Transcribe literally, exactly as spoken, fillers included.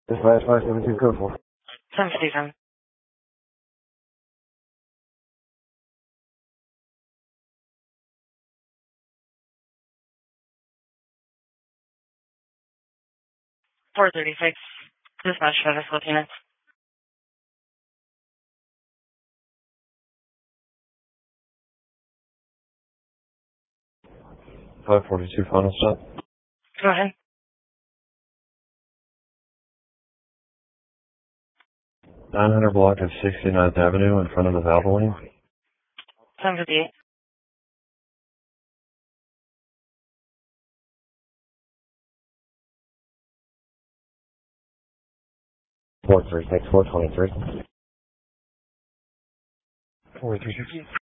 Dispatch five seven two code four. seven fifty-seven. four thirty-six. Dispatch status, Lieutenant. five forty-two final stop. Go ahead. nine hundred block of sixty-ninth Avenue in front of the Valvoline. seven fifty-eight. four three six, four twenty-three. four three six.